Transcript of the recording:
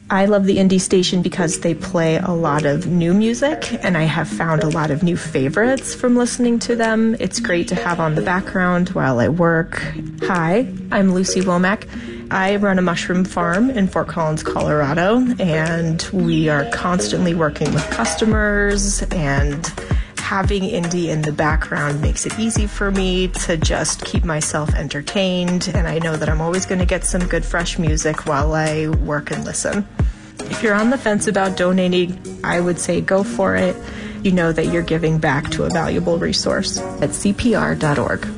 I love the indie station because they play a lot of new music, and I have found a lot of new favorites from listening to them. It's great to have on the background while I work. Hi, I'm Lucy Womack. I run a mushroom farm in Fort Collins, Colorado, and we are constantly working with customers, and having indie in the background makes it easy for me to just keep myself entertained, and I know that I'm always going to get some good fresh music while I work and listen. If you're on the fence about donating, I would say go for it. You know that you're giving back to a valuable resource at CPR.org.